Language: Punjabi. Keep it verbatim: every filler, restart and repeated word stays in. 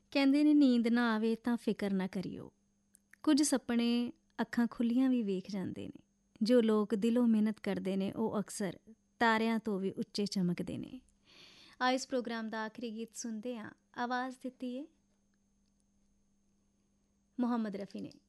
ਕਹਿੰਦੇ ਨੇ ਨੀਂਦ ਨਾ ਆਵੇ ਤਾਂ ਫਿਕਰ ਨਾ ਕਰਿਓ। ਕੁਝ ਸੁਪਨੇ ਅੱਖਾਂ ਖੁੱਲ੍ਹੀਆਂ ਵੀ ਵੇਖ ਜਾਂਦੇ ਨੇ। ਜੋ ਲੋਕ ਦਿਲੋਂ ਮਿਹਨਤ ਕਰਦੇ ਨੇ ਉਹ ਅਕਸਰ ਤਾਰਿਆਂ ਤੋਂ ਵੀ ਉੱਚੇ ਚਮਕਦੇ ਨੇ। ਆ ਇਸ ਪ੍ਰੋਗਰਾਮ ਦਾ ਆਖਰੀ ਗੀਤ ਸੁਣਦੇ ਹਾਂ। ਆਵਾਜ਼ ਦਿੱਤੀ ਹੈ ਮੁਹੰਮਦ ਰਫੀ ਨੇ।